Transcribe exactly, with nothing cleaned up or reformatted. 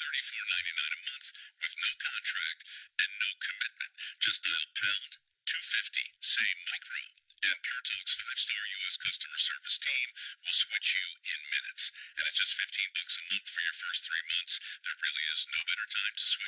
thirty-four ninety-nine a month with no contract and no commitment. Just dial pound two fifty, say micro, and Pure Talk's five-star U S customer service team will switch you in minutes. And at just fifteen bucks a month for your first three months, there really is no better time to switch.